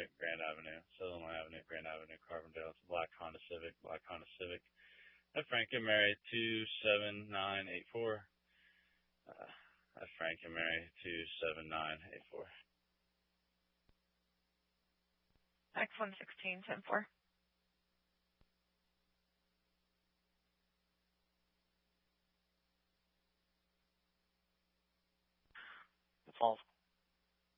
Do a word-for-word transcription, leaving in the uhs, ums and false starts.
Avenue, Grand Avenue, Sutherland Avenue, Grand Avenue, Carbondale. It's a black Honda Civic, black Honda Civic. At Frank and Mary, two seven nine eight four. Uh, at Frank and Mary, two seven nine eight four. X one sixteen ten four. Falls